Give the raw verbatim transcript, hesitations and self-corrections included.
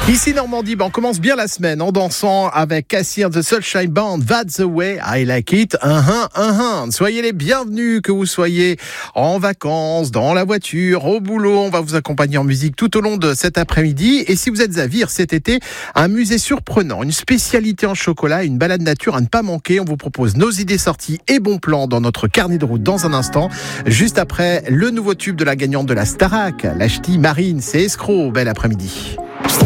Ici Normandie, ben on commence bien la semaine en dansant avec Cassie and the Sunshine Band, That's the way I like it. Uh-huh, uh-huh. Soyez les bienvenus, que vous soyez en vacances, dans la voiture, au boulot. On va vous accompagner en musique tout au long de cet après-midi. Et si vous êtes à Vire cet été, un musée surprenant, une spécialité en chocolat, une balade nature à ne pas manquer. On vous propose nos idées sorties et bons plans dans notre carnet de route dans un instant. Juste après, le nouveau tube de la gagnante de la Starac, la ch'ti Marine, c'est Escroc. Bel après-midi.